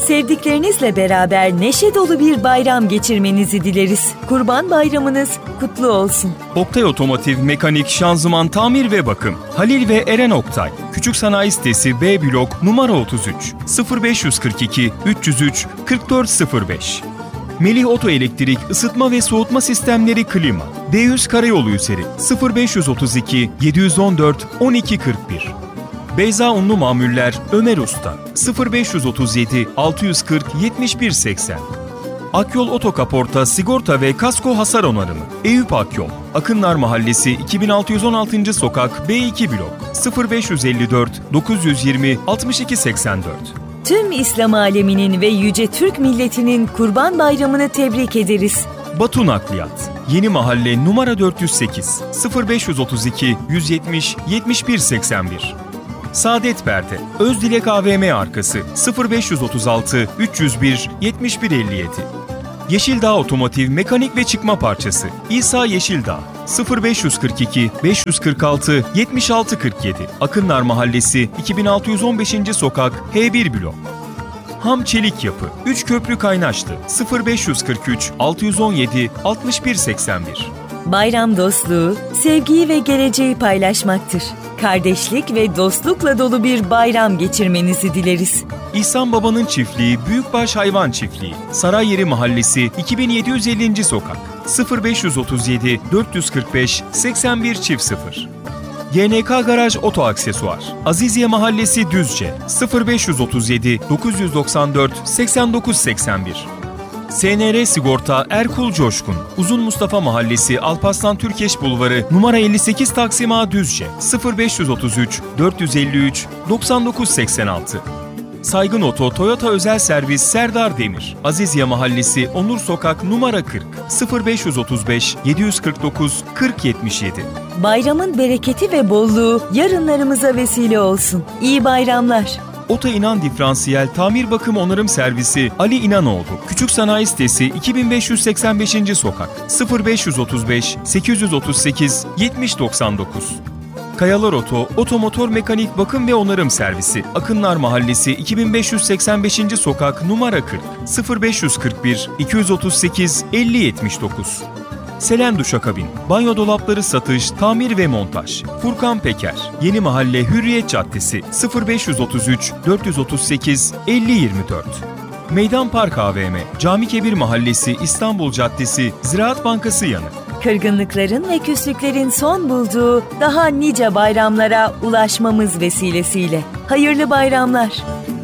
Sevdiklerinizle beraber neşe dolu bir bayram geçirmenizi dileriz. Kurban Bayramınız kutlu olsun. Oktay Otomotiv Mekanik Şanzıman Tamir ve Bakım. Halil ve Eren Oktay. Küçük Sanayi Sitesi B Blok numara 33 0542 303 4405. Melih Oto Elektrik Isıtma ve Soğutma Sistemleri Klima. D100 Karayolu üzeri 0532 714 1241. Beyza Unlu Mamuller Ömer Usta 0537 640 7180. Akyol Otokaporta Sigorta ve Kasko Hasar Onarımı. Eyüp Akyol Akınlar Mahallesi 2616. Sokak B2 Blok 0554 920 6284. Tüm İslam aleminin ve yüce Türk milletinin Kurban Bayramını tebrik ederiz. Batu Nakliyat Yeni Mahalle numara 408 0532 170 7181. Saadet Perde Özdilek AVM arkası 0536 301 7157. Yeşildağ Otomotiv Mekanik ve Çıkma Parçası İsa Yeşildağ 0542 546 7647. Akınlar Mahallesi 2615. Sokak H1 Blok. Ham Çelik Yapı 3 Köprü Kaynaşlı 0543 617 6181. Bayram dostluğu, sevgiyi ve geleceği paylaşmaktır. Kardeşlik ve dostlukla dolu bir bayram geçirmenizi dileriz. İhsan Baba'nın çiftliği Büyükbaş Hayvan Çiftliği Sarayyeri Mahallesi 2750. Sokak 0537 445 81 0. YNK Garaj Oto Aksesuar Aziziye Mahallesi Düzce 0537 994 89 81. SNR Sigorta Erkul Coşkun Uzun Mustafa Mahallesi Alparslan Türkeş Bulvarı numara 58 Taksim A Düzce 0533 453 9986. Saygın Oto Toyota Özel Servis Serdar Demir Aziziye Mahallesi Onur Sokak numara 40 0535 749 4077. Bayramın bereketi ve bolluğu yarınlarımıza vesile olsun. İyi bayramlar. Ota İnan Diferansiyel Tamir Bakım Onarım Servisi Ali İnanoğlu Küçük Sanayi Sitesi 2585. Sokak 0535 838 7099. Kayalar Oto Otomotor Mekanik Bakım ve Onarım Servisi Akınlar Mahallesi 2585. Sokak numara 40 0541 238 5079. Selen Duşakabin Banyo Dolapları Satış, Tamir ve Montaj Furkan Peker Yeni Mahalle Hürriyet Caddesi 0533 438 5024. Meydan Park AVM Cami Kebir Mahallesi İstanbul Caddesi Ziraat Bankası yanı. Kırgınlıkların ve küslüklerin son bulduğu daha nice bayramlara ulaşmamız vesilesiyle. Hayırlı bayramlar.